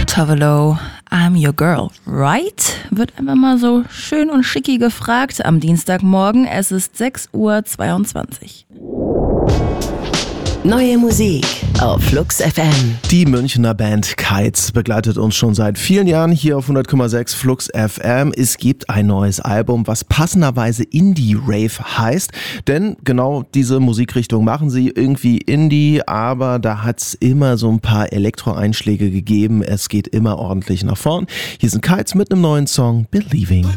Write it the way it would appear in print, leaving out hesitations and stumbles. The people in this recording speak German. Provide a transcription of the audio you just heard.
Tovolo, I'm your girl, right? Wird einfach mal so schön und schicki gefragt am Dienstagmorgen. Es ist 6:22 Uhr. Neue Musik auf Flux FM. Die Münchner Band Kites begleitet uns schon seit vielen Jahren hier auf 100,6 Flux FM. Es gibt ein neues Album, was passenderweise Indie-Rave heißt. Denn genau diese Musikrichtung machen sie, irgendwie Indie, aber da hat es immer so ein paar Elektro-Einschläge gegeben. Es geht immer ordentlich nach vorn. Hier sind Kites mit einem neuen Song, Believing.